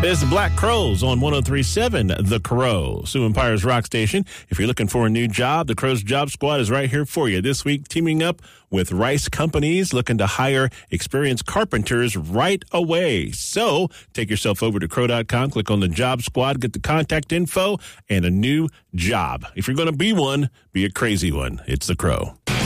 There's the Black Crowes on 103.7 The Crow, Sioux Empire's rock station. If you're looking for a new job, the Crows Job Squad is right here for you. This week, teaming up with Rice Companies, looking to hire experienced carpenters right away. So take yourself over to crow.com, click on the Job Squad, get the contact info, and a new job. If you're going to be one, be a crazy one. It's The Crow.